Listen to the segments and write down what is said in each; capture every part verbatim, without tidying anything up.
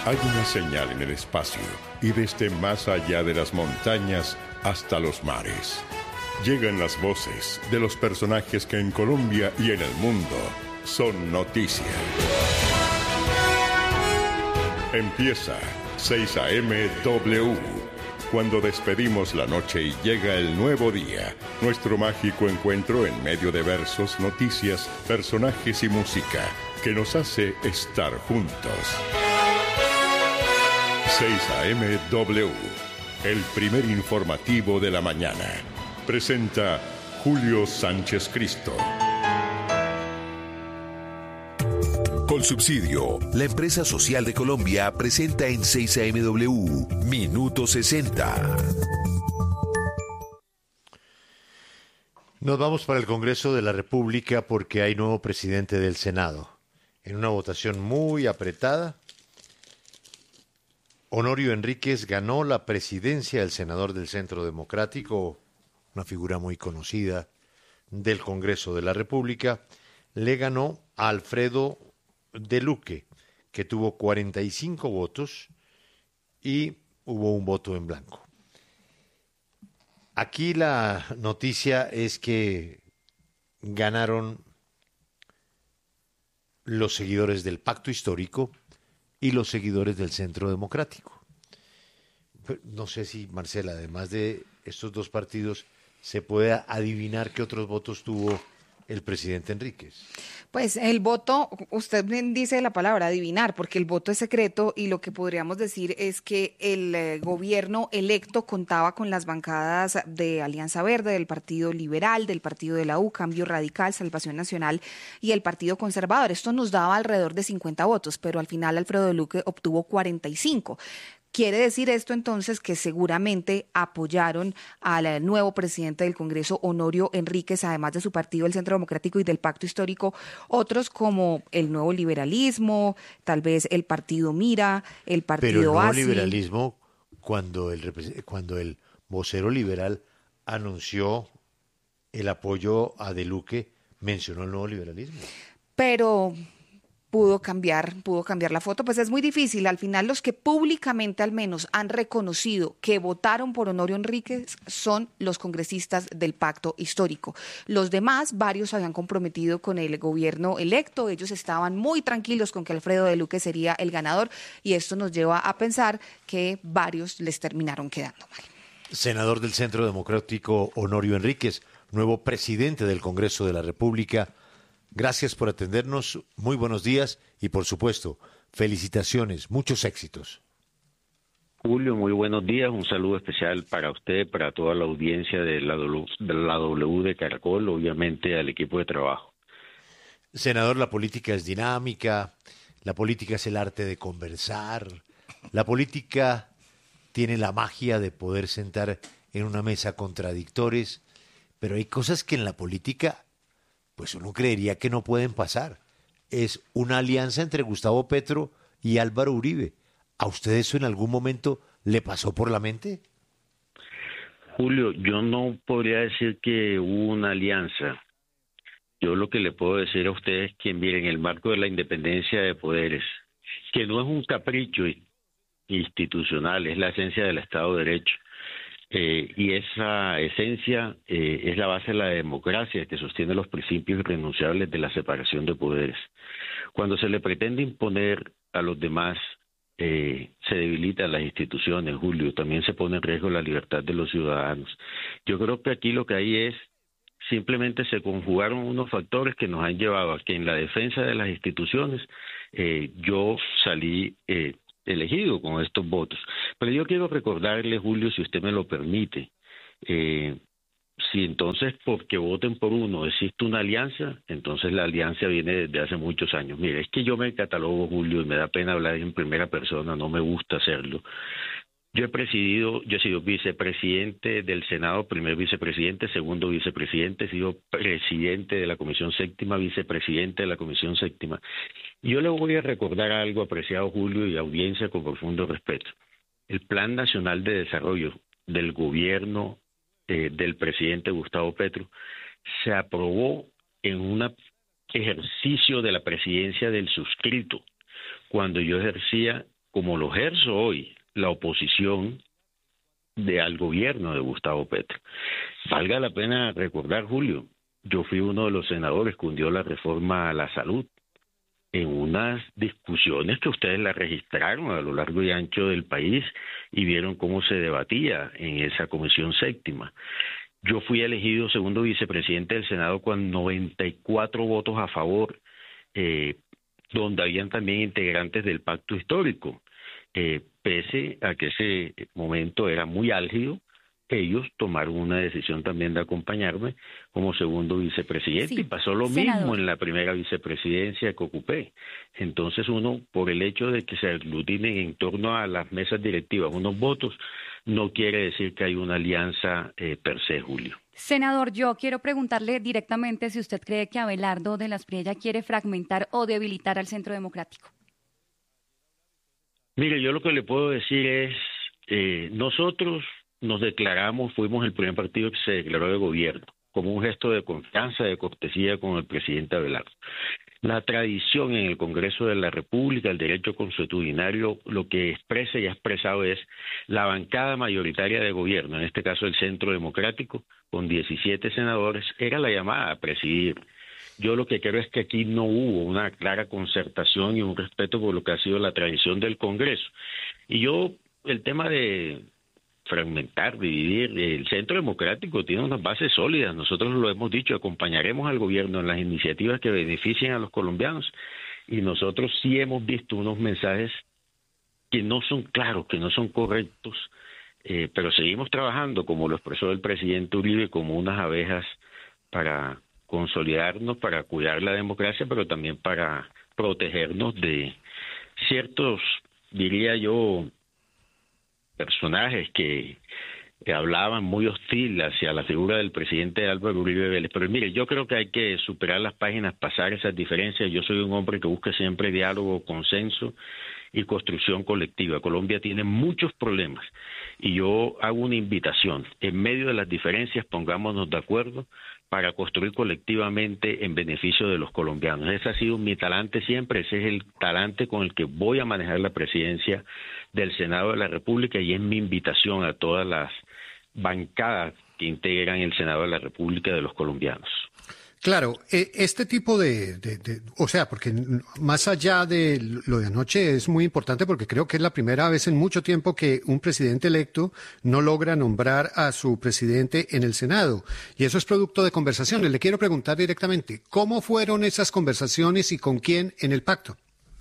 Hay una señal en el espacio y desde más allá de las montañas hasta los mares. Llegan las voces de los personajes que en Colombia y en el mundo son noticia. Empieza seis A M W. Cuando despedimos la noche y llega el nuevo día, nuestro mágico encuentro en medio de versos, noticias, personajes y música que nos hace estar juntos. seis A M W, el primer informativo de la mañana. Presenta Julio Sánchez Cristo. Colsubsidio, la empresa social de Colombia, presenta en seis A M W Minuto sesenta. Nos vamos para el Congreso de la República porque hay nuevo presidente del Senado. En una votación muy apretada, Honorio Enríquez ganó la presidencia del senador del Centro Democrático, una figura muy conocida del Congreso de la República. Le ganó a Alfredo de Luque, que tuvo cuarenta y cinco votos y hubo un voto en blanco. Aquí la noticia es que ganaron los seguidores del Pacto Histórico y los seguidores del Centro Democrático. No sé si, Marcela, además de estos dos partidos, se puede adivinar qué otros votos tuvo el presidente Enríquez. Pues el voto, usted bien dice la palabra adivinar, porque el voto es secreto y lo que podríamos decir es que el eh, gobierno electo contaba con las bancadas de Alianza Verde, del Partido Liberal, del Partido de la U, Cambio Radical, Salvación Nacional y el Partido Conservador. Esto nos daba alrededor de cincuenta votos, pero al final Alfredo de Luque obtuvo cuarenta y cinco. Quiere decir esto entonces que seguramente apoyaron al nuevo presidente del Congreso, Honorio Enríquez, además de su partido, el Centro Democrático y del Pacto Histórico, otros como el Nuevo Liberalismo, tal vez el Partido Mira, el Partido Pero el Nuevo ASI. Liberalismo, cuando el, cuando el vocero liberal anunció el apoyo a De Luque, mencionó el Nuevo Liberalismo. Pero pudo cambiar, pudo cambiar la foto, pues es muy difícil. Al final, los que públicamente al menos han reconocido que votaron por Honorio Enríquez son los congresistas del Pacto Histórico. Los demás, varios se habían comprometido con el gobierno electo, ellos estaban muy tranquilos con que Alfredo de Luque sería el ganador y esto nos lleva a pensar que varios les terminaron quedando mal. Senador del Centro Democrático, Honorio Enríquez, nuevo presidente del Congreso de la República, gracias por atendernos, muy buenos días y, por supuesto, felicitaciones, muchos éxitos. Julio, muy buenos días, un saludo especial para usted, para toda la audiencia de la, de la W de Caracol, obviamente al equipo de trabajo. Senador, la política es dinámica, la política es el arte de conversar, la política tiene la magia de poder sentar en una mesa contradictores, pero hay cosas que en la política pues uno creería que no pueden pasar. Es una alianza entre Gustavo Petro y Álvaro Uribe. ¿A usted eso en algún momento le pasó por la mente? Julio, yo no podría decir que hubo una alianza. Yo lo que le puedo decir a usted es que, miren, en el marco de la independencia de poderes, que no es un capricho institucional, es la esencia del Estado de Derecho. Eh, y esa esencia eh, es la base de la democracia que sostiene los principios irrenunciables de la separación de poderes. Cuando se le pretende imponer a los demás, eh, se debilitan las instituciones, Julio, también se pone en riesgo la libertad de los ciudadanos. Yo creo que aquí lo que hay es, simplemente se conjugaron unos factores que nos han llevado a que en la defensa de las instituciones eh, yo salí eh, elegido con estos votos. Pero yo quiero recordarle, Julio, si usted me lo permite, eh, si entonces porque voten por uno existe una alianza, entonces la alianza viene desde hace muchos años. Mire, es que yo me catalogo, Julio, y me da pena hablar en primera persona, no me gusta hacerlo. Yo he presidido, yo he sido vicepresidente del Senado, primer vicepresidente, segundo vicepresidente, he sido presidente de la Comisión Séptima, vicepresidente de la Comisión Séptima. Y yo le voy a recordar algo, apreciado Julio y audiencia, con profundo respeto. El Plan Nacional de Desarrollo del gobierno eh, del presidente Gustavo Petro se aprobó en un ejercicio de la presidencia del suscrito, cuando yo ejercía como lo ejerzo hoy, la oposición de, al gobierno de Gustavo Petro. Valga la pena recordar, Julio, yo fui uno de los senadores que hundió la reforma a la salud en unas discusiones que ustedes la registraron a lo largo y ancho del país y vieron cómo se debatía en esa comisión séptima. Yo fui elegido segundo vicepresidente del Senado con noventa y cuatro votos a favor, eh, donde habían también integrantes del pacto histórico. Eh, pese a que ese momento era muy álgido, ellos tomaron una decisión también de acompañarme como segundo vicepresidente, sí, y pasó lo senador. mismo en la primera vicepresidencia que ocupé. Entonces uno, por el hecho de que se aglutinen en torno a las mesas directivas unos votos, no quiere decir que hay una alianza eh, per se, Julio. Senador, yo quiero preguntarle directamente si usted cree que Abelardo de las Priella quiere fragmentar o debilitar al Centro Democrático. Mire, yo lo que le puedo decir es, eh, nosotros nos declaramos, fuimos el primer partido que se declaró de gobierno, como un gesto de confianza, de cortesía con el presidente Abelardo. La tradición en el Congreso de la República, el derecho consuetudinario, lo que expresa y ha expresado es la bancada mayoritaria de gobierno, en este caso el Centro Democrático, con diecisiete senadores, era la llamada a presidir. Yo lo que creo es que aquí no hubo una clara concertación y un respeto por lo que ha sido la tradición del Congreso. Y yo, el tema de fragmentar, dividir, el Centro Democrático tiene unas bases sólidas, nosotros lo hemos dicho, acompañaremos al gobierno en las iniciativas que beneficien a los colombianos, y nosotros sí hemos visto unos mensajes que no son claros, que no son correctos, eh, pero seguimos trabajando, como lo expresó el presidente Uribe, como unas abejas para consolidarnos, para cuidar la democracia, pero también para protegernos de ciertos, diría yo, personajes que, que hablaban muy hostil hacia la figura del presidente Álvaro Uribe Vélez. Pero mire, yo creo que hay que superar las páginas, pasar esas diferencias. Yo soy un hombre que busca siempre diálogo, consenso y construcción colectiva. Colombia tiene muchos problemas y yo hago una invitación. En medio de las diferencias, pongámonos de acuerdo para construir colectivamente en beneficio de los colombianos. Ese ha sido mi talante siempre, ese es el talante con el que voy a manejar la presidencia del Senado de la República, y es mi invitación a todas las bancadas que integran el Senado de la República de los colombianos. Claro, eh, este tipo de, de, de, o sea, porque más allá de lo de anoche es muy importante, porque creo que es la primera vez en mucho tiempo que un presidente electo no logra nombrar a su presidente en el Senado, y eso es producto de conversaciones. Le quiero preguntar directamente, ¿cómo fueron esas conversaciones y con quién en el pacto?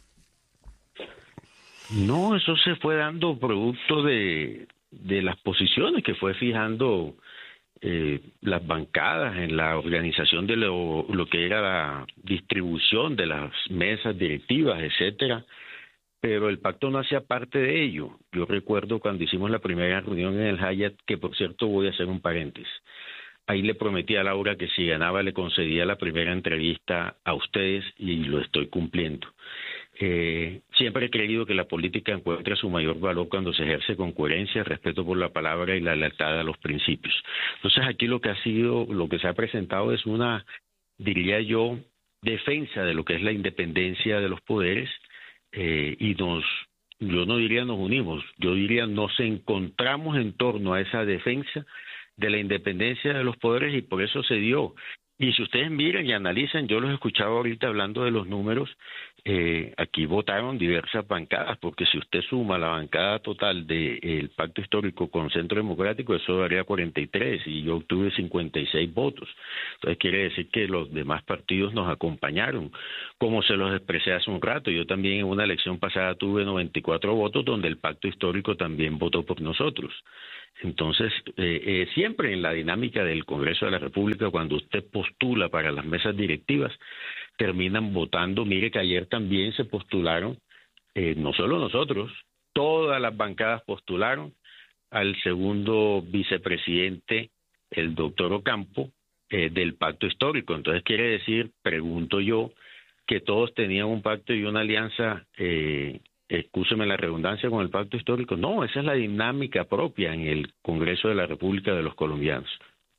No, eso se fue dando producto de, de las posiciones que fue fijando Eh, las bancadas en la organización de lo, lo que era la distribución de las mesas directivas, etcétera, pero el pacto no hacía parte de ello. Yo recuerdo cuando hicimos la primera reunión en el Hyatt, que por cierto voy a hacer un paréntesis, ahí le prometí a Laura que si ganaba le concedía la primera entrevista a ustedes, y lo estoy cumpliendo. Eh, siempre he creído que la política encuentra su mayor valor cuando se ejerce con coherencia, respeto por la palabra y la lealtad a los principios. Entonces aquí lo que ha sido, lo que se ha presentado es una, diría yo, defensa de lo que es la independencia de los poderes, eh, y nos, yo no diría nos unimos, yo diría nos encontramos en torno a esa defensa de la independencia de los poderes, y por eso se dio. Y si ustedes miran y analizan, yo los escuchaba ahorita hablando de los números, eh, aquí votaron diversas bancadas, porque si usted suma la bancada total del Pacto Histórico con Centro Democrático, eso daría cuarenta y tres, y yo obtuve cincuenta y seis votos. Entonces quiere decir que los demás partidos nos acompañaron, como se los expresé hace un rato. Yo también en una elección pasada tuve noventa y cuatro votos, donde el Pacto Histórico también votó por nosotros. Entonces, eh, eh, siempre en la dinámica del Congreso de la República, cuando usted postula para las mesas directivas, terminan votando. Mire que ayer también se postularon, eh, no solo nosotros, todas las bancadas postularon al segundo vicepresidente, el doctor Ocampo, eh, del Pacto Histórico. Entonces quiere decir, pregunto yo, que todos tenían un pacto y una alianza, eh, excúseme la redundancia, con el Pacto Histórico. No, esa es la dinámica propia en el Congreso de la República de los colombianos.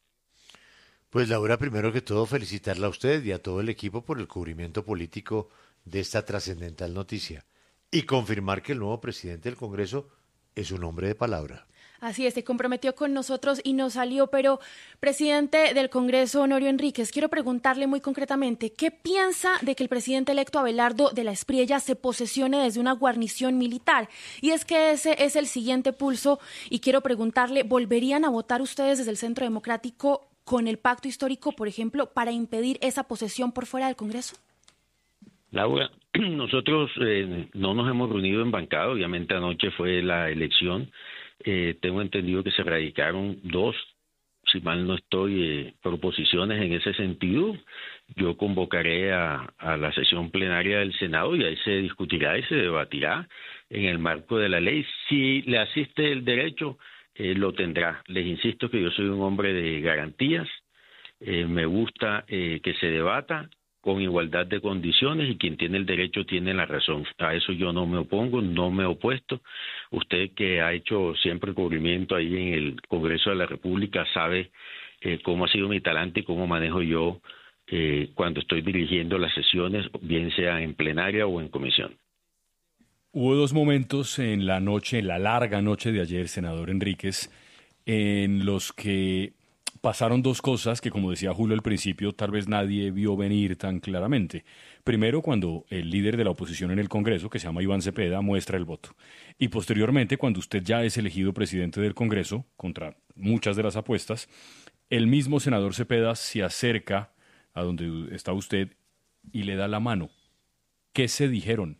Pues Laura, primero que todo felicitarla a usted y a todo el equipo por el cubrimiento político de esta trascendental noticia. y confirmar que el nuevo presidente del Congreso es un hombre de palabra. Así es, se comprometió con nosotros y no salió, pero presidente del Congreso, Honorio Enríquez, quiero preguntarle muy concretamente, ¿qué piensa de que el presidente electo Abelardo de la Espriella se posesione desde una guarnición militar? Y es que ese es el siguiente pulso y quiero preguntarle, ¿volverían a votar ustedes desde el Centro Democrático con el pacto histórico, por ejemplo, para impedir esa posesión por fuera del Congreso? Laura, nosotros eh, no nos hemos reunido en bancada, obviamente anoche fue la elección. Eh, tengo entendido que se radicaron dos, si mal no estoy, eh, proposiciones en ese sentido. Yo convocaré a, a la sesión plenaria del Senado y ahí se discutirá y se debatirá en el marco de la ley. Si le asiste el derecho, eh, lo tendrá. Les insisto que yo soy un hombre de garantías, eh, me gusta eh, que se debata con igualdad de condiciones y quien tiene el derecho tiene la razón. A eso yo no me opongo, no me he opuesto. Usted que ha hecho siempre cubrimiento ahí en el Congreso de la República sabe eh, cómo ha sido mi talante y cómo manejo yo eh, cuando estoy dirigiendo las sesiones, bien sea en plenaria o en comisión. Hubo dos momentos en la noche, en la larga noche de ayer, senador Enríquez, en los que pasaron dos cosas que, como decía Julio al principio, tal vez nadie vio venir tan claramente. Primero, cuando el líder de la oposición en el Congreso, que se llama Iván Cepeda, muestra el voto. Y posteriormente, cuando usted ya es elegido presidente del Congreso, contra muchas de las apuestas, el mismo senador Cepeda se acerca a donde está usted y le da la mano. ¿Qué se dijeron?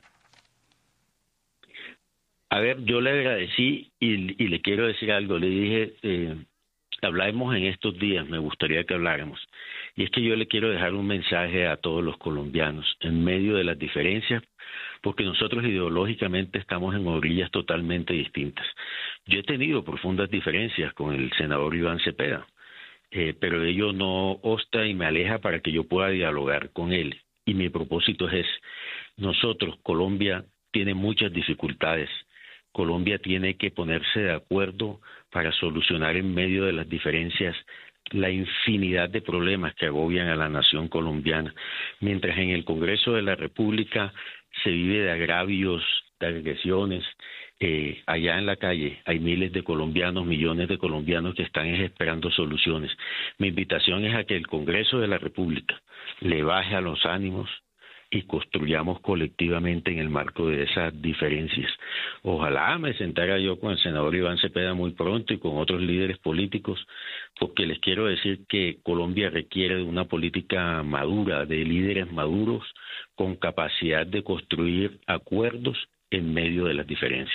A ver, yo le agradecí y, y le quiero decir algo. Le dije... Eh, Hablamos en estos días, me gustaría que habláramos. Y es que yo le quiero dejar un mensaje a todos los colombianos en medio de las diferencias, porque nosotros ideológicamente estamos en orillas totalmente distintas. Yo he tenido profundas diferencias con el senador Iván Cepeda, eh, pero ello no obsta y me aleja para que yo pueda dialogar con él. Y mi propósito es ese. Nosotros, Colombia, tiene muchas dificultades. Colombia tiene que ponerse de acuerdo para solucionar en medio de las diferencias la infinidad de problemas que agobian a la nación colombiana. Mientras en el Congreso de la República se vive de agravios, de agresiones, eh, allá en la calle hay miles de colombianos, millones de colombianos que están esperando soluciones. Mi invitación es a que el Congreso de la República le baje a los ánimos y construyamos colectivamente en el marco de esas diferencias. Ojalá me sentara yo con el senador Iván Cepeda muy pronto y con otros líderes políticos, porque les quiero decir que Colombia requiere de una política madura, de líderes maduros, con capacidad de construir acuerdos en medio de las diferencias.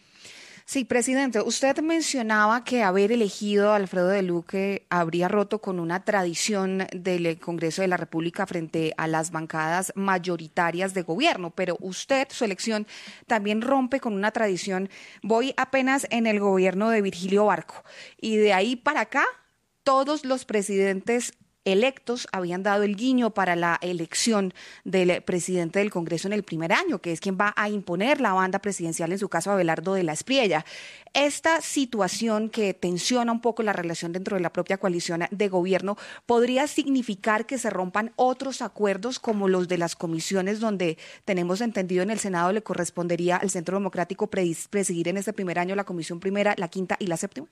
Sí, presidente, usted mencionaba que haber elegido a Alfredo de Luque habría roto con una tradición del Congreso de la República frente a las bancadas mayoritarias de gobierno, pero usted, su elección, también rompe con una tradición. Voy apenas en el gobierno de Virgilio Barco y de ahí para acá todos los presidentes electos habían dado el guiño para la elección del presidente del Congreso en el primer año, que es quien va a imponer la banda presidencial, en su caso Abelardo de la Espriella. Esta situación que tensiona un poco la relación dentro de la propia coalición de gobierno podría significar que se rompan otros acuerdos como los de las comisiones, donde tenemos entendido en el Senado le correspondería al Centro Democrático presidir en este primer año la comisión primera, la quinta y la séptima.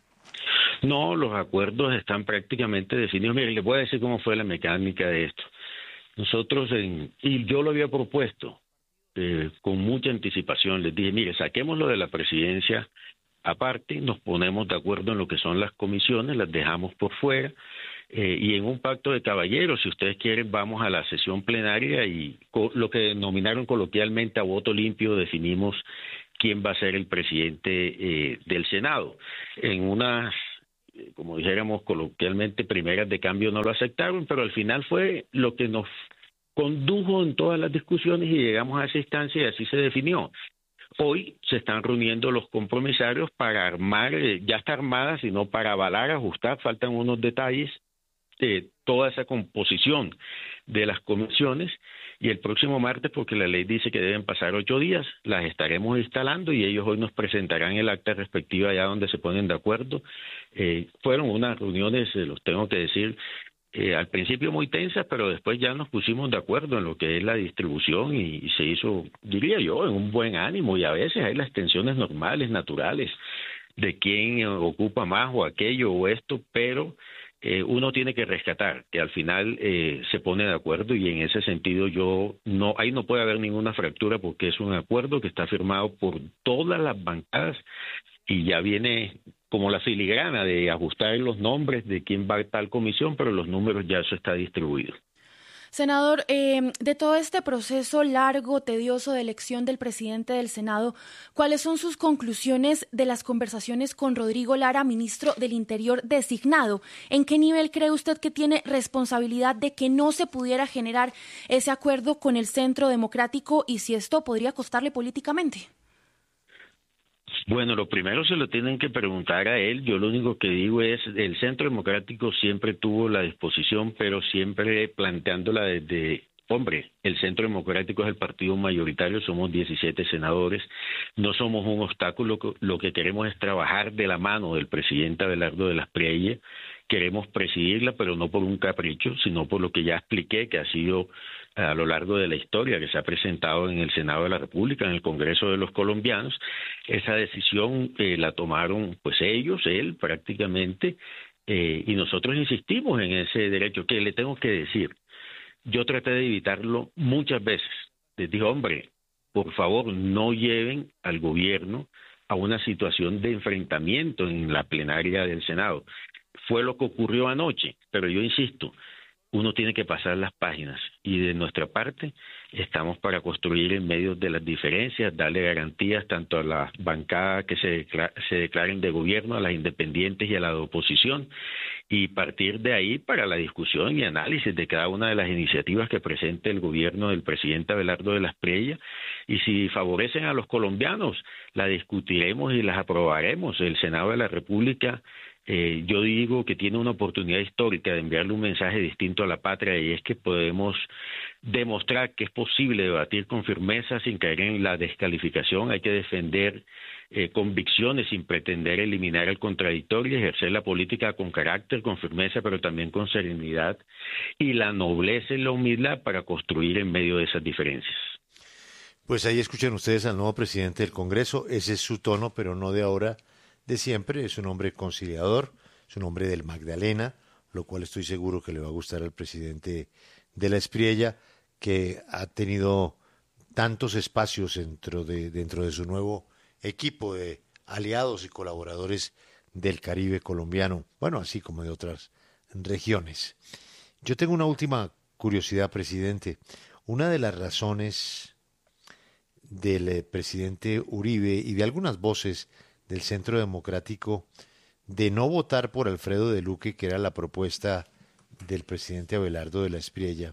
No, los acuerdos están prácticamente definidos. Mire, les voy a decir cómo fue la mecánica de esto. Nosotros, en, y yo lo había propuesto eh, con mucha anticipación, les dije, mire, saquémoslo de la presidencia aparte, nos ponemos de acuerdo en lo que son las comisiones, las dejamos por fuera, eh, y en un pacto de caballeros, si ustedes quieren, vamos a la sesión plenaria y co- lo que denominaron coloquialmente a voto limpio definimos quién va a ser el presidente eh, del Senado. En unas, como dijéramos coloquialmente, primeras de cambio no lo aceptaron, pero al final fue lo que nos condujo en todas las discusiones y llegamos a esa instancia y así se definió. Hoy se están reuniendo los compromisarios para armar, eh, ya está armada, sino para avalar, ajustar, faltan unos detalles, eh, toda esa composición de las comisiones, y el próximo martes, porque la ley dice que deben pasar ocho días, las estaremos instalando y ellos hoy nos presentarán el acta respectiva allá donde se ponen de acuerdo. Eh, fueron unas reuniones, eh, los tengo que decir, eh, al principio muy tensas, pero después ya nos pusimos de acuerdo en lo que es la distribución y, y se hizo, diría yo, en un buen ánimo, y a veces hay las tensiones normales, naturales, de quién ocupa más o aquello o esto, pero eh, uno tiene que rescatar, que al final eh, se pone de acuerdo, y en ese sentido yo no, ahí no puede haber ninguna fractura porque es un acuerdo que está firmado por todas las bancadas y ya viene como la filigrana de ajustar los nombres de quién va a tal comisión, pero los números ya eso está distribuido. Senador, eh, de todo este proceso largo, tedioso de elección del presidente del Senado, ¿cuáles son sus conclusiones de las conversaciones con Rodrigo Lara, ministro del Interior designado? ¿En qué nivel cree usted que tiene responsabilidad de que no se pudiera generar ese acuerdo con el Centro Democrático y si esto podría costarle políticamente? Bueno, lo primero se lo tienen que preguntar a él. Yo lo único que digo es, el Centro Democrático siempre tuvo la disposición, pero siempre planteándola desde, hombre, el Centro Democrático es el partido mayoritario, somos diecisiete senadores, no somos un obstáculo, lo que queremos es trabajar de la mano del presidente Abelardo de las Priella, queremos presidirla, pero no por un capricho, sino por lo que ya expliqué, que ha sido a lo largo de la historia, que se ha presentado en el Senado de la República, en el Congreso de los Colombianos. Esa decisión eh, la tomaron pues ellos, él prácticamente, eh, y nosotros insistimos en ese derecho. Que le tengo que decir, yo traté de evitarlo muchas veces. Les dije, hombre, por favor, no lleven al gobierno a una situación de enfrentamiento en la plenaria del Senado. Fue lo que ocurrió anoche, pero yo insisto, uno tiene que pasar las páginas y de nuestra parte estamos para construir en medio de las diferencias, darle garantías tanto a las bancadas que se, decla- se declaren de gobierno, a las independientes y a la de oposición, y partir de ahí para la discusión y análisis de cada una de las iniciativas que presente el gobierno del presidente Abelardo de las Priella, y si favorecen a los colombianos, la discutiremos y las aprobaremos. El Senado de la República, Eh, yo digo que tiene una oportunidad histórica de enviarle un mensaje distinto a la patria, y es que podemos demostrar que es posible debatir con firmeza sin caer en la descalificación. Hay que defender eh, convicciones sin pretender eliminar el contradictorio, ejercer la política con carácter, con firmeza, pero también con serenidad y la nobleza y la humildad para construir en medio de esas diferencias. Pues ahí escuchan ustedes al nuevo presidente del Congreso. Ese es su tono, pero no de ahora, de siempre. Es un hombre conciliador, es un hombre del Magdalena, lo cual estoy seguro que le va a gustar al presidente de la Espriella, que ha tenido tantos espacios dentro de, dentro de su nuevo equipo de aliados y colaboradores del Caribe colombiano, bueno, así como de otras regiones. Yo tengo una última curiosidad, presidente. Una de las razones del eh, presidente Uribe y de algunas voces del Centro Democrático de no votar por Alfredo de Luque, que era la propuesta del presidente Abelardo de la Espriella,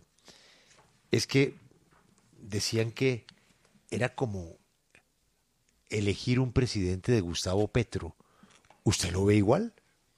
es que decían que era como elegir un presidente de Gustavo Petro. ¿Usted lo ve igual?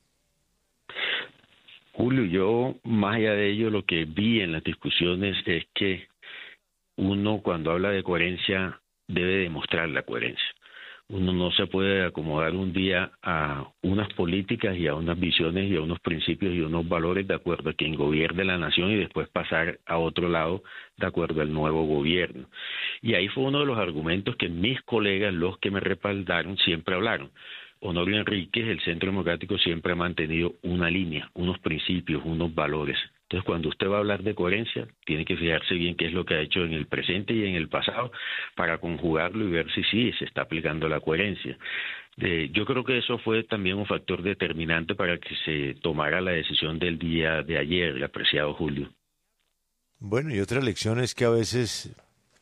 Julio, yo más allá de ello lo que vi en las discusiones es que uno cuando habla de coherencia debe demostrar la coherencia. Uno no se puede acomodar un día a unas políticas y a unas visiones y a unos principios y unos valores de acuerdo a quien gobierne la nación y después pasar a otro lado de acuerdo al nuevo gobierno. Y ahí fue uno de los argumentos que mis colegas, los que me respaldaron, siempre hablaron. Honorio Enríquez, el Centro Democrático siempre ha mantenido una línea, unos principios, unos valores. Entonces, cuando usted va a hablar de coherencia, tiene que fijarse bien qué es lo que ha hecho en el presente y en el pasado para conjugarlo y ver si sí se está aplicando la coherencia. Eh, yo creo que eso fue también un factor determinante para que se tomara la decisión del día de ayer, apreciado Julio. Bueno, y otra lección es que a veces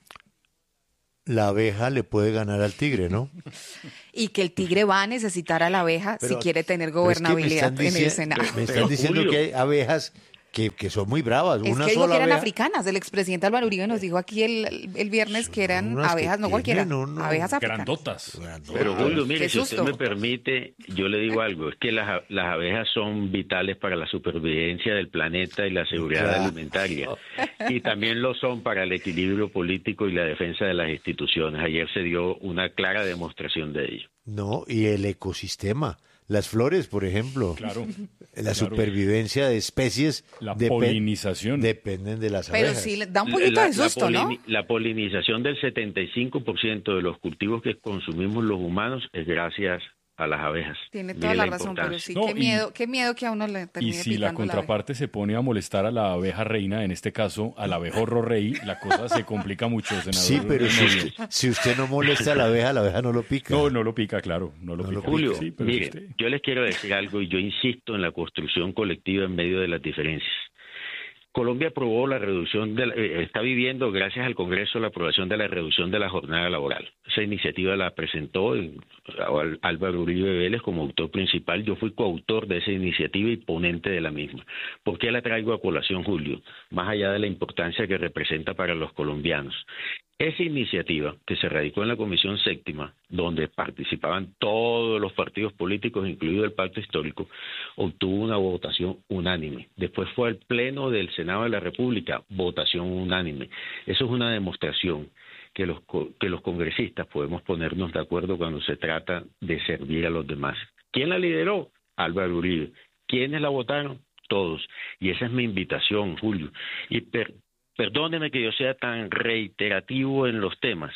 la abeja le puede ganar al tigre, ¿no? Y que el tigre va a necesitar a la abeja Pero, si quiere tener gobernabilidad es que en el Senado. Me están diciendo Julio, que hay abejas que, que son muy bravas. Es una que dijo sola que eran abeja, africanas. El expresidente Álvaro Uribe nos dijo aquí el, el viernes que eran unas abejas, que no cualquiera, tienen uno- abejas africanas. Grandotas. Pero Julio, mire, Qué si usted susto. me permite, yo le digo algo, es que las, las abejas son vitales para la supervivencia del planeta y la seguridad Claro. alimentaria, y también lo son para el equilibrio político y la defensa de las instituciones. Ayer se dio una clara demostración de ello. No, y el ecosistema. las flores, por ejemplo. Claro. La claro. supervivencia de especies. La depe- polinización. Dependen de las Pero abejas. sí, da un poquito La- de susto, la ¿no? polini- La polinización del setenta y cinco por ciento de los cultivos que consumimos los humanos es gracias a las abejas. Tiene Mire toda la, la razón, pero importancia. sí, No, qué y- miedo, qué miedo que a uno le Y termine si la picando la abeja. contraparte se pone a molestar a la abeja reina, en este caso al abejorro rey, la cosa se complica mucho, senador. Sí, pero si Noriel. usted, si usted no molesta a la abeja, la abeja no lo pica. No, no lo pica, claro, no lo No lo pica. Julio, Sí, pero si mire, usted- yo les quiero decir algo y yo insisto en la construcción colectiva en medio de las diferencias. Colombia aprobó la reducción, de la- eh, está viviendo gracias al Congreso la aprobación de la reducción de la jornada laboral. Esa iniciativa la presentó el- Al- Álvaro Uribe Vélez como autor principal. Yo fui coautor de esa iniciativa y ponente de la misma. ¿Por qué la traigo a colación, Julio? Más allá de la importancia que representa para los colombianos. Esa iniciativa, que se radicó en la Comisión Séptima, donde participaban todos los partidos políticos, incluido el Pacto Histórico, obtuvo una votación unánime. Después fue al Pleno del Senado de la República, votación unánime. Eso es una demostración que los, co- que los congresistas podemos ponernos de acuerdo cuando se trata de servir a los demás. ¿Quién la lideró? Álvaro Uribe. ¿Quiénes la votaron? Todos. Y esa es mi invitación, Julio. Y per- Perdóneme que yo sea tan reiterativo en los temas.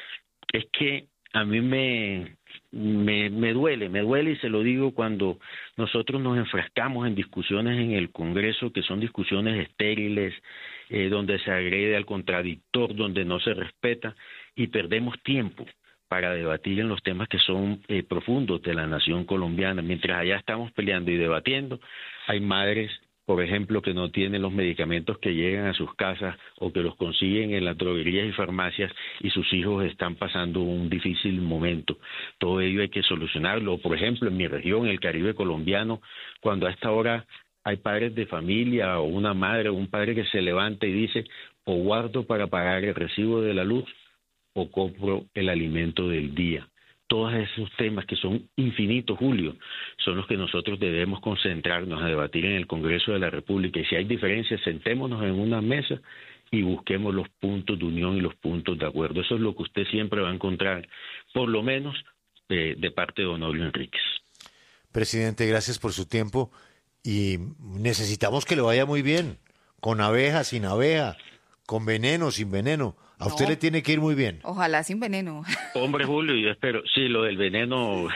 Es que a mí me, me, me duele, me duele y se lo digo cuando nosotros nos enfrascamos en discusiones en el Congreso que son discusiones estériles, eh, donde se agrede al contradictor, donde no se respeta y perdemos tiempo para debatir en los temas que son eh, profundos de la nación colombiana. Mientras allá estamos peleando y debatiendo, hay madres, por ejemplo, que no tienen los medicamentos que llegan a sus casas o que los consiguen en las droguerías y farmacias y sus hijos están pasando un difícil momento. Todo ello hay que solucionarlo. Por ejemplo, en mi región, el Caribe colombiano, cuando a esta hora hay padres de familia o una madre o un padre que se levanta y dice, o guardo para pagar el recibo de la luz o compro el alimento del día. Todos esos temas que son infinitos, Julio, son los que nosotros debemos concentrarnos a debatir en el Congreso de la República. Y si hay diferencias, sentémonos en una mesa y busquemos los puntos de unión y los puntos de acuerdo. Eso es lo que usted siempre va a encontrar, por lo menos eh, de parte de Honorio Enríquez. Presidente, gracias por su tiempo y necesitamos que le vaya muy bien, con abeja, sin abeja, con veneno, sin veneno. A usted No. le tiene que ir muy bien. Ojalá sin veneno. Hombre, Julio, yo espero, sí, lo del veneno.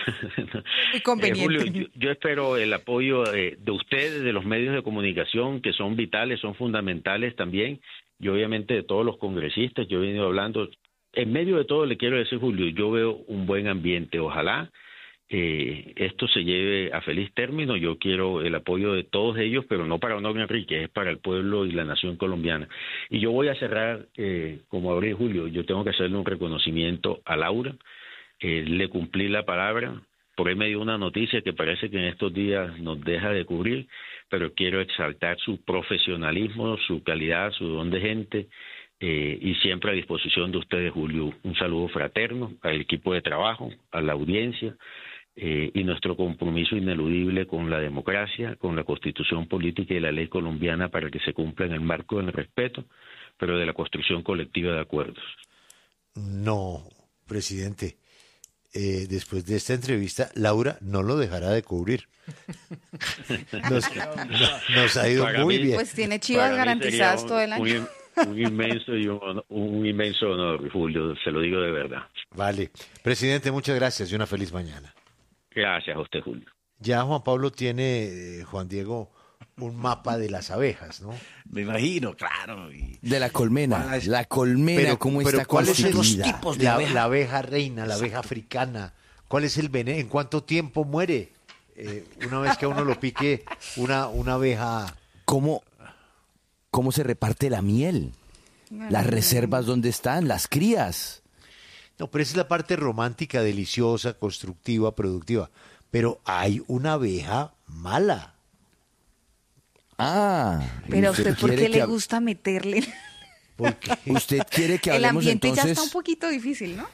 Muy conveniente. Eh, Julio, yo, yo espero el apoyo eh, de ustedes, de los medios de comunicación, que son vitales, son fundamentales también, y obviamente de todos los congresistas. Yo he venido hablando, en medio de todo le quiero decir, Julio, yo veo un buen ambiente. Ojalá eh, esto se lleve a feliz término. Yo quiero el apoyo de todos ellos, pero no para Honorio Enríquez, es para el pueblo y la nación colombiana. Y yo voy a cerrar, eh, como hablé, Julio, yo tengo que hacerle un reconocimiento a Laura. Eh, le cumplí la palabra. Por ahí me dio una noticia que parece que en estos días nos deja de cubrir, pero quiero exaltar su profesionalismo, su calidad, su don de gente, eh, y siempre a disposición de ustedes, Julio. Un saludo fraterno al equipo de trabajo, a la audiencia, eh, y nuestro compromiso ineludible con la democracia, con la Constitución política y la ley colombiana para que se cumpla en el marco del respeto, pero de la construcción colectiva de acuerdos. No, presidente. Eh, después de esta entrevista, Laura no lo dejará de cubrir. Nos, no- nos ha ido Para muy mí, bien. Pues tiene chivas Para mí garantizadas sería un- todo el año. Un, un inmenso y un, un inmenso honor, Julio, se lo digo de verdad. Vale. Presidente, muchas gracias y una feliz mañana. Gracias a usted, Julio. Ya Juan Pablo tiene, eh, Juan Diego, un mapa de las abejas, ¿no? Me imagino, claro. y- De la colmena. Ah, es- La colmena, ¿cómo está ¿cuál es el- constituida? tipos de la, abeja? la abeja reina, la abeja africana? ¿Cuál es el veneno? ¿En cuánto tiempo muere? Eh, una vez que a uno lo pique una, una abeja. ¿Cómo, ¿Cómo se reparte la miel? Las reservas, ¿dónde están? Las crías. No, pero esa es la parte romántica, deliciosa, constructiva, productiva. Pero hay una abeja mala. Ah. Pero a usted, ¿por quiere qué le que hab- gusta meterle? Porque Usted quiere que El hablemos ambiente ya entonces está un poquito difícil, ¿no?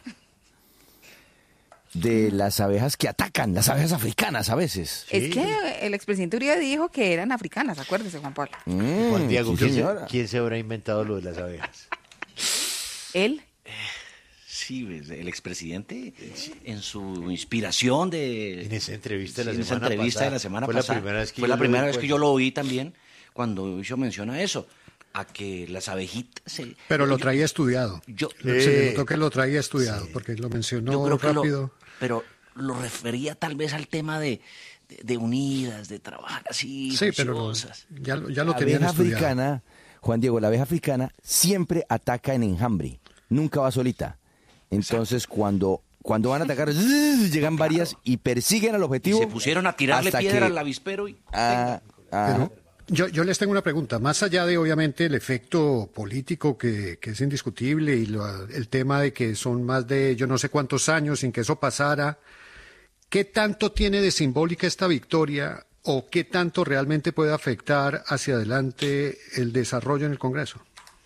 de las abejas que atacan, las abejas africanas a veces. Es que el expresidente Uribe dijo que eran africanas, acuérdese, Juan Pablo. Mm, Juan Diego, sí, ¿quién, se, señora. quién se habrá inventado lo de las abejas? Él, Sí, pues, el expresidente, en su inspiración de... En esa entrevista de la sí, en esa semana entrevista pasada. de la semana Fue la pasada. primera vez que Fue yo la lo primera vi, vez que pues. yo lo oí también, cuando yo menciona eso, a que las abejitas... Se, Pero lo yo- traía estudiado. Yo, Se le notó que lo traía estudiado, porque lo mencionó yo creo que rápido. lo, pero lo refería tal vez al tema de, de, de unidas, de trabajar así, Sí, pero lo- juiciosas. ya, lo- ya lo La tenían abeja estudiado. africana, Juan Diego, la abeja africana siempre ataca en enjambre, nunca va solita. Entonces, cuando, cuando van a atacar, zzz, llegan varias y persiguen al objetivo. Y se pusieron a tirarle hasta piedra que- al avispero y... Ah, ah. Pero yo, yo les tengo una pregunta. Más allá de, obviamente, el efecto político que, que es indiscutible y lo- el tema de que son más de yo no sé cuántos años sin que eso pasara, ¿qué tanto tiene de simbólica esta victoria o qué tanto realmente puede afectar hacia adelante el desarrollo en el Congreso?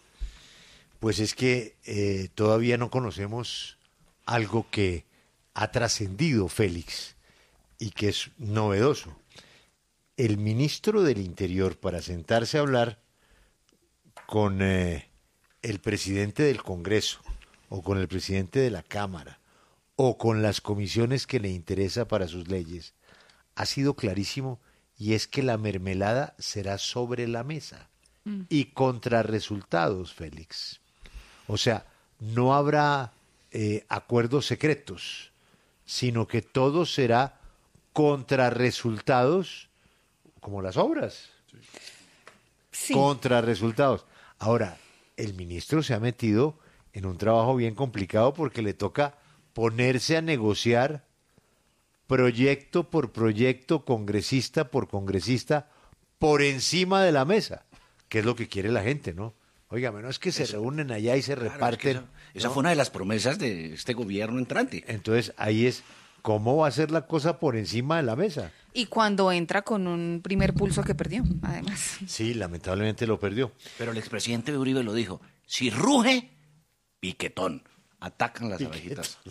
Pues es que eh, todavía no conocemos algo que ha trascendido, Félix, y que es novedoso. El ministro del Interior, para sentarse a hablar con eh, el presidente del Congreso, o con el presidente de la Cámara, o con las comisiones que le interesa para sus leyes, ha sido clarísimo, y es que la mermelada será sobre la mesa y contra resultados, Félix. O sea, no habrá eh, acuerdos secretos, sino que todo será contra resultados, como las obras. Sí. Contra resultados. Ahora, el ministro se ha metido en un trabajo bien complicado porque le toca ponerse a negociar proyecto por proyecto, congresista por congresista, por encima de la mesa, que es lo que quiere la gente, ¿no? Óigame, no es que se Eso- reúnen allá y se Claro, es que reparten. esa esa ¿no? fue una de las promesas de este gobierno entrante. Entonces, ahí es, ¿cómo va a ser la cosa por encima de la mesa? Y cuando entra con un primer pulso que perdió, además. Sí, lamentablemente lo perdió. Pero el expresidente Uribe lo dijo, si ruge, piquetón. Atacan las abejitas.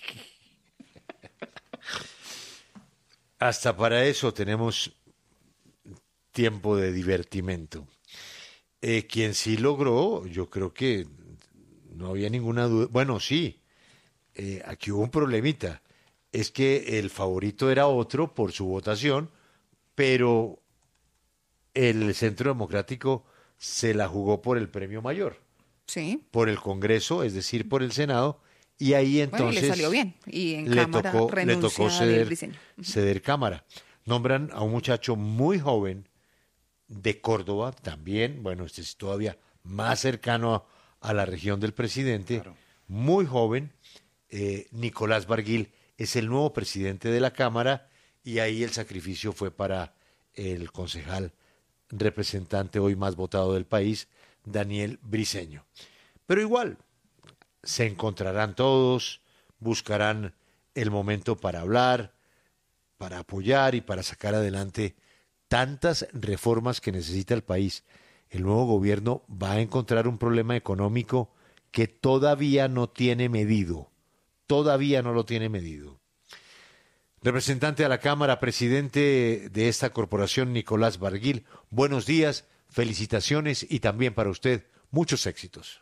Hasta para eso tenemos tiempo de divertimento. Eh, quien sí logró, yo creo que no había ninguna duda. Bueno, sí, eh, aquí hubo un problemita. Es que el favorito era otro por su votación, pero el Centro Democrático se la jugó por el premio mayor, Sí. por el Congreso, es decir, por el Senado, y ahí entonces Bueno, y le salió bien. Y en le Cámara tocó, le renuncia tocó Daniel ceder, Briceño. ceder Cámara. Nombran a un muchacho muy joven de Córdoba, también, bueno, este es todavía más cercano a, a la región del presidente, Claro. muy joven, eh, Nicolás Barguil es el nuevo presidente de la Cámara y ahí el sacrificio fue para el concejal representante hoy más votado del país, Daniel Briceño. Pero igual, se encontrarán todos, buscarán el momento para hablar, para apoyar y para sacar adelante tantas reformas que necesita el país. El nuevo gobierno va a encontrar un problema económico que todavía no tiene medido, todavía no lo tiene medido. Representante a la Cámara, presidente de esta corporación, Nicolás Barguil, buenos días, felicitaciones y también para usted muchos éxitos.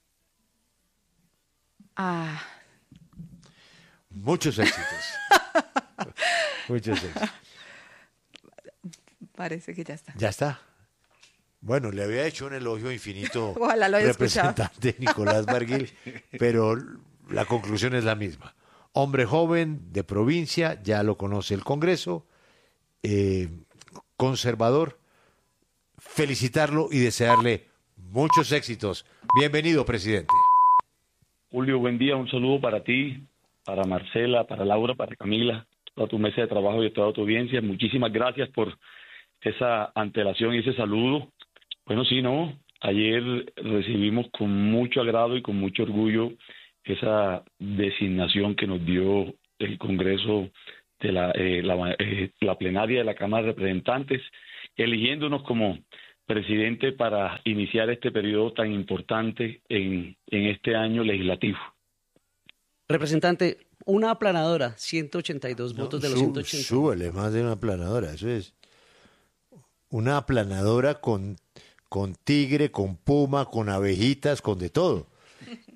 Ah, Muchos éxitos. Muchos éxitos. parece que ya está. Ya está. Bueno, le había hecho un elogio infinito Ojalá lo haya escuchado. representante Nicolás Barguil, pero la conclusión es la misma. Hombre joven, de provincia, ya lo conoce el Congreso, eh, conservador, felicitarlo y desearle muchos éxitos. Bienvenido, presidente. Julio, buen día, un saludo para ti, para Marcela, para Laura, para Camila, toda tu mesa de trabajo y toda tu audiencia. Muchísimas gracias por esa antelación y ese saludo. Bueno, sí, no, ayer recibimos con mucho agrado y con mucho orgullo esa designación que nos dio el Congreso de la, eh, la, eh, la plenaria de la Cámara de Representantes, eligiéndonos como presidente para iniciar este periodo tan importante en, en este año legislativo. Representante, una aplanadora, ciento ochenta y dos No, votos de los sú- ciento ochenta. Súbele más de una aplanadora, eso es. Una aplanadora con, con tigre, con puma, con abejitas, con de todo.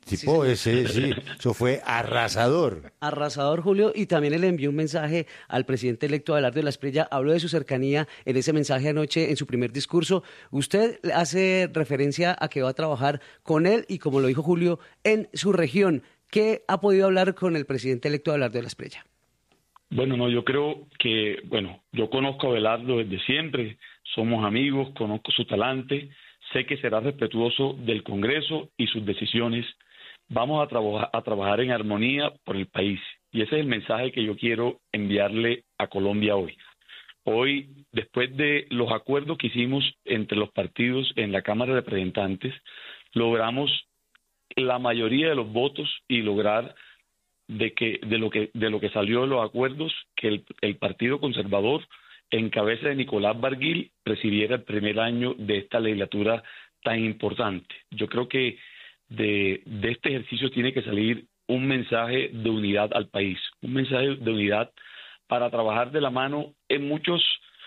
tipo Sí, ese, sí, eso fue arrasador. Arrasador, Julio, y también le envió un mensaje al presidente electo Abelardo de la Espriella. Habló de su cercanía en ese mensaje anoche en su primer discurso. Usted hace referencia a que va a trabajar con él y, como lo dijo Julio, en su región. ¿Qué ha podido hablar con el presidente electo Abelardo de la Espriella? Bueno, no, yo creo que, bueno, yo conozco a Abelardo desde siempre, somos amigos, conozco su talante, sé que será respetuoso del Congreso y sus decisiones. Vamos a, traba- a trabajar en armonía por el país. Y ese es el mensaje que yo quiero enviarle a Colombia hoy. Hoy, después de los acuerdos que hicimos entre los partidos en la Cámara de Representantes, logramos la mayoría de los votos y lograr de que de lo que de lo que salió de los acuerdos, que el, el Partido Conservador, en cabeza de Nicolás Barguil, recibiera el primer año de esta legislatura tan importante. Yo creo que de, de este ejercicio tiene que salir un mensaje de unidad al país, un mensaje de unidad para trabajar de la mano en muchos,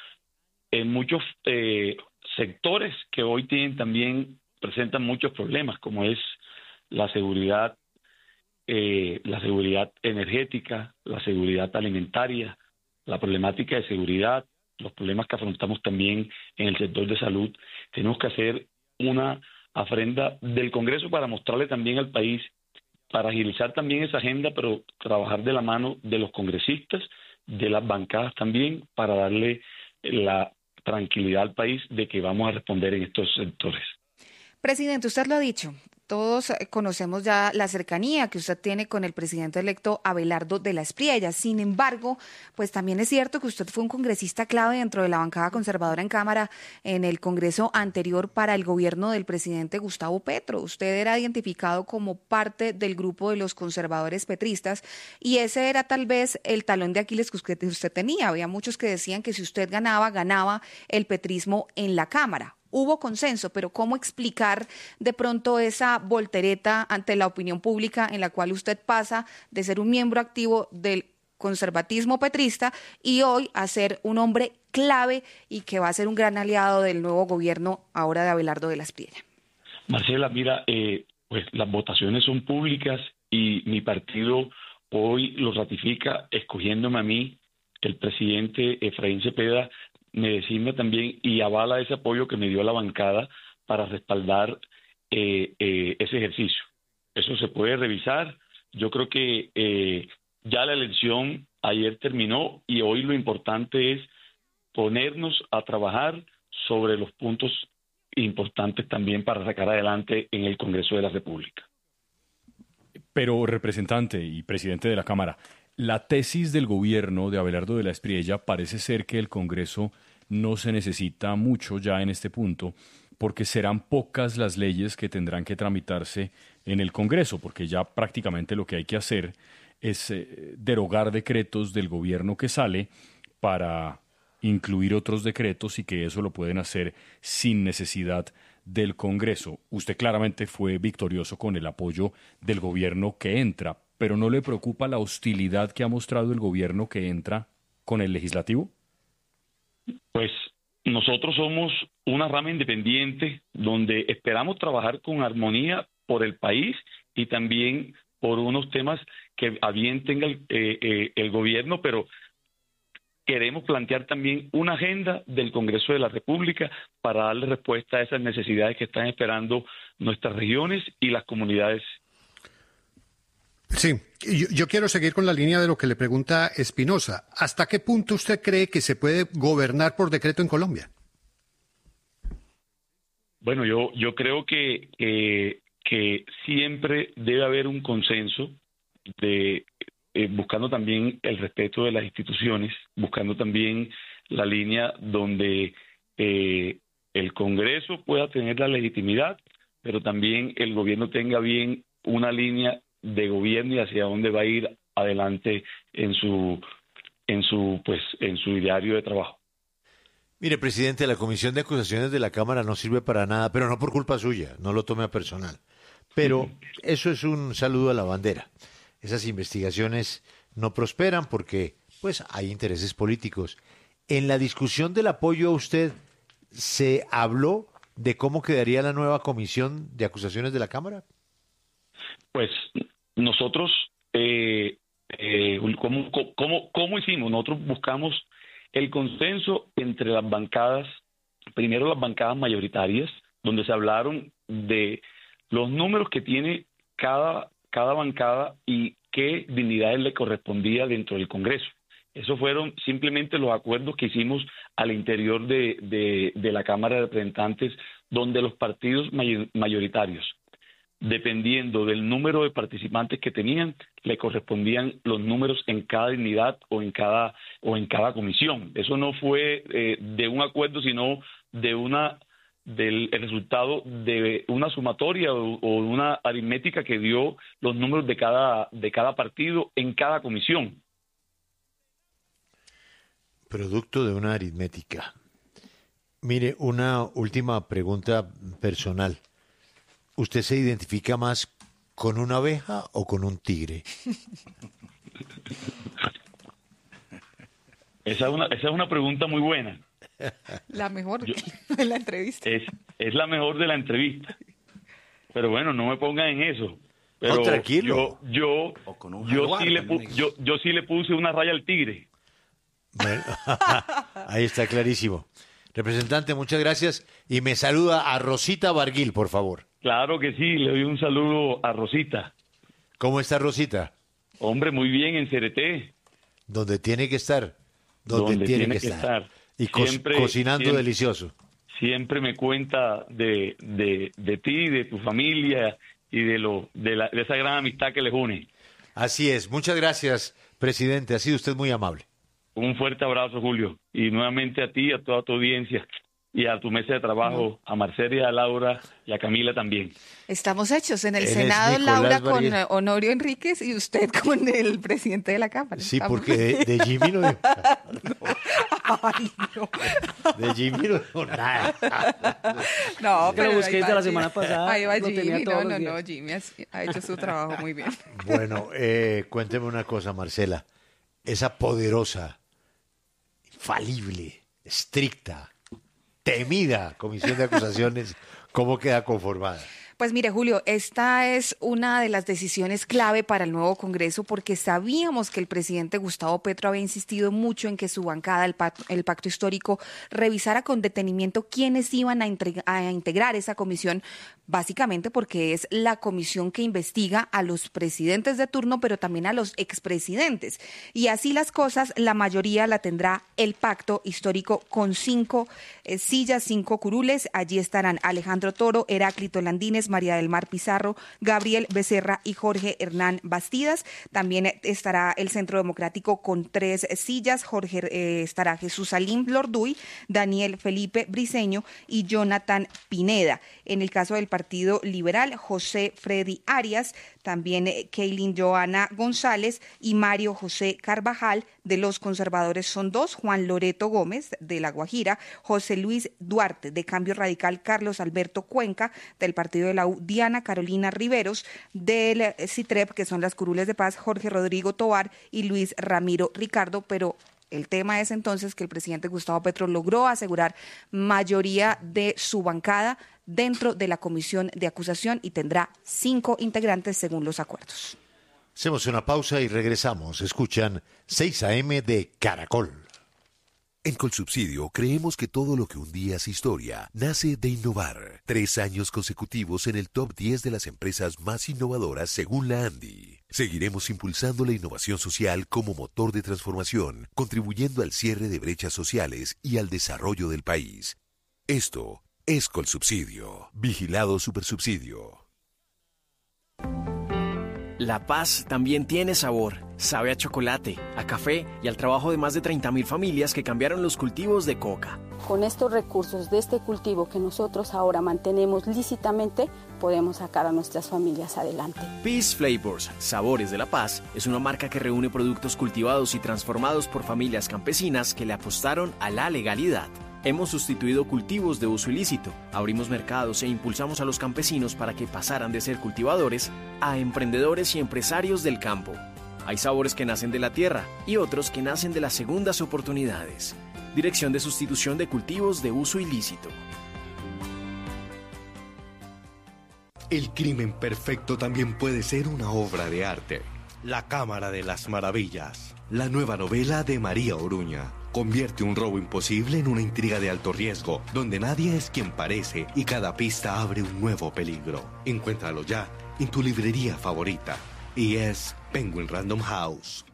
en muchos eh, sectores que hoy tienen también, presentan muchos problemas, como es la seguridad, eh, la seguridad energética, la seguridad alimentaria, la problemática de seguridad, los problemas que afrontamos también en el sector de salud. Tenemos que hacer una afrenta del Congreso para mostrarle también al país, para agilizar también esa agenda, pero trabajar de la mano de los congresistas, de las bancadas también, para darle la tranquilidad al país de que vamos a responder en estos sectores. Presidente, usted lo ha dicho. Todos conocemos ya la cercanía que usted tiene con el presidente electo Abelardo de la Espriella. Sin embargo, pues también es cierto que usted fue un congresista clave dentro de la bancada conservadora en Cámara en el Congreso anterior para el gobierno del presidente Gustavo Petro. Usted era identificado como parte del grupo de los conservadores petristas y ese era tal vez el talón de Aquiles que usted, usted tenía. Había muchos que decían que si usted ganaba, ganaba el petrismo en la Cámara. Hubo consenso, pero ¿cómo explicar de pronto esa voltereta ante la opinión pública en la cual usted pasa de ser un miembro activo del conservatismo petrista y hoy a ser un hombre clave y que va a ser un gran aliado del nuevo gobierno ahora de Abelardo de la Espriella? Marcela, mira, eh, pues las votaciones son públicas y mi partido hoy lo ratifica escogiéndome a mí. El presidente Efraín Cepeda me designa también y avala ese apoyo que me dio la bancada para respaldar eh, eh, ese ejercicio. Eso se puede revisar. Yo creo que eh, ya la elección ayer terminó y hoy lo importante es ponernos a trabajar sobre los puntos importantes también para sacar adelante en el Congreso de la República. Pero, representante y presidente de la Cámara, la tesis del gobierno de Abelardo de la Espriella parece ser que el Congreso no se necesita mucho ya en este punto, porque serán pocas las leyes que tendrán que tramitarse en el Congreso, porque ya prácticamente lo que hay que hacer es eh, derogar decretos del gobierno que sale para incluir otros decretos y que eso lo pueden hacer sin necesidad del Congreso. Usted claramente fue victorioso con el apoyo del gobierno que entra, pero ¿no le preocupa la hostilidad que ha mostrado el gobierno que entra con el legislativo? Pues nosotros somos una rama independiente donde esperamos trabajar con armonía por el país y también por unos temas que a bien tenga el, eh, eh, el gobierno, pero queremos plantear también una agenda del Congreso de la República para darle respuesta a esas necesidades que están esperando nuestras regiones y las comunidades. Sí, yo, yo quiero seguir con la línea de lo que le pregunta Espinosa. ¿Hasta qué punto usted cree que se puede gobernar por decreto en Colombia? Bueno, yo, yo creo que, que, que siempre debe haber un consenso de eh, buscando también el respeto de las instituciones, buscando también la línea donde eh, el Congreso pueda tener la legitimidad, pero también el gobierno tenga bien una línea de gobierno y hacia dónde va a ir adelante en su en su pues en su diario de trabajo. Mire, presidente, la Comisión de Acusaciones de la Cámara no sirve para nada, pero no por culpa suya, no lo tome a personal. Pero eso es un saludo a la bandera. Esas investigaciones no prosperan porque pues hay intereses políticos. En la discusión del apoyo a usted, ¿se habló de cómo quedaría la nueva Comisión de Acusaciones de la Cámara? Pues nosotros, eh, eh, ¿cómo, cómo, ¿cómo hicimos? Nosotros buscamos el consenso entre las bancadas, primero las bancadas mayoritarias, donde se hablaron de los números que tiene cada, cada bancada y qué dignidades le correspondía dentro del Congreso. Esos fueron simplemente los acuerdos que hicimos al interior de, de, de la Cámara de Representantes, donde los partidos may, mayoritarios, dependiendo del número de participantes que tenían, le correspondían los números en cada dignidad o en cada o en cada comisión. Eso no fue eh, de un acuerdo, sino de una del el resultado de una sumatoria o, o una aritmética que dio los números de cada de cada partido en cada comisión. Producto de una aritmética. Mire, una última pregunta personal. ¿Usted se identifica más con una abeja o con un tigre? Esa es una, esa es una pregunta muy buena. La mejor Yo, de la entrevista. Es, es la mejor de la entrevista. Pero bueno, no me pongan en eso. Pero no, tranquilo. Yo, yo, yo, sí le pu, yo, yo sí le puse una raya al tigre. Bueno, ahí está clarísimo. Representante, muchas gracias. Y me saluda a Rosita Barguil, por favor. Claro que sí, le doy un saludo a Rosita. ¿Cómo está Rosita? Hombre, muy bien en C R T. Donde tiene que estar. Donde, Donde tiene, tiene que, que estar. estar. Y co siempre, cocinando siempre, delicioso. Siempre me cuenta de, de, de ti, de tu familia y de, lo, de, la, de esa gran amistad que les une. Así es. Muchas gracias, presidente. Ha sido usted muy amable. Un fuerte abrazo, Julio. Y nuevamente a ti, a toda tu audiencia y a tu mesa de trabajo, a Marcela, a Laura y a Camila también. Estamos hechos en el Eres Senado, Laura con Barriel. Honorio Enríquez y usted con el presidente de la Cámara. Sí, Estamos... porque de, de Jimmy no dijo Ay, no. De Jimmy no dijo nada. No, pero lo busqué desde la semana pasada. Ahí va Jimmy, no, no, no, Jimmy ha, ha hecho su trabajo muy bien. Bueno, eh, cuénteme una cosa, Marcela. Esa poderosa, infalible, estricta, temida comisión de acusaciones, ¿cómo queda conformada? Pues mire, Julio, esta es una de las decisiones clave para el nuevo Congreso porque sabíamos que el presidente Gustavo Petro había insistido mucho en que su bancada, el pacto, el pacto histórico, revisara con detenimiento quiénes iban a, entregar, a integrar esa comisión, básicamente porque es la comisión que investiga a los presidentes de turno, pero también a los expresidentes. Y así las cosas, la mayoría la tendrá el pacto histórico con cinco eh, sillas, cinco curules. Allí estarán Alejandro Toro, Heráclito Landines, María del Mar Pizarro, Gabriel Becerra y Jorge Hernán Bastidas. También estará el Centro Democrático con tres sillas. Jorge eh, estará Jesús Salim Lorduy, Daniel Felipe Briceño y Jonathan Pineda. En el caso del Partido Liberal, José Freddy Arias, también eh, Keilin Joana González y Mario José Carvajal. De los conservadores son dos, Juan Loreto Gómez, de La Guajira, José Luis Duarte, de Cambio Radical, Carlos Alberto Cuenca, del Partido de la U, Diana Carolina Riveros, del CITREP, que son las curules de paz, Jorge Rodrigo Tovar y Luis Ramiro Ricardo, pero el tema es entonces que el presidente Gustavo Petro logró asegurar mayoría de su bancada dentro de la comisión de acusación y tendrá cinco integrantes según los acuerdos. Hacemos una pausa y regresamos. Escuchan seis a eme de Caracol. En Colsubsidio creemos que todo lo que un día es historia nace de innovar. Tres años consecutivos en el top diez de las empresas más innovadoras según la ANDI. Seguiremos impulsando la innovación social como motor de transformación, contribuyendo al cierre de brechas sociales y al desarrollo del país. Esto es Colsubsidio. Vigilado Supersubsidio. La paz también tiene sabor. Sabe a chocolate, a café y al trabajo de más de treinta mil familias que cambiaron los cultivos de coca. Con estos recursos de este cultivo que nosotros ahora mantenemos lícitamente, podemos sacar a nuestras familias adelante. Peace Flavors, Sabores de la Paz, es una marca que reúne productos cultivados y transformados por familias campesinas que le apostaron a la legalidad. Hemos sustituido cultivos de uso ilícito, abrimos mercados e impulsamos a los campesinos para que pasaran de ser cultivadores a emprendedores y empresarios del campo. Hay sabores que nacen de la tierra y otros que nacen de las segundas oportunidades. Dirección de Sustitución de Cultivos de Uso Ilícito. El crimen perfecto también puede ser una obra de arte. La Cámara de las Maravillas, la nueva novela de María Oruña, convierte un robo imposible en una intriga de alto riesgo, donde nadie es quien parece y cada pista abre un nuevo peligro. Encuéntralo ya en tu librería favorita. Y es Penguin Random House.